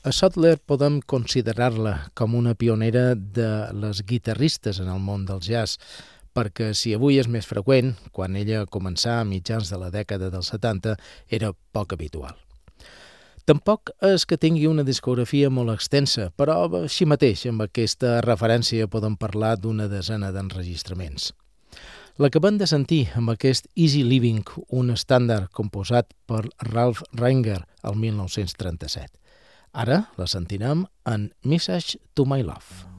A Sutler podem considerar-la com una pionera de les guitarristes en el món del jazz, perquè si avui és més freqüent, quan ella començà a mitjans de la dècada dels 70 era poc habitual. Tampoc és que tingui una discografia molt extensa, però així mateix, amb aquesta referència podem parlar d'una desena d'enregistraments. L'acabem de sentir amb aquest Easy Living, un estàndard composat per Ralph Renger el 1937. Ara la sentirem en Message to My Love.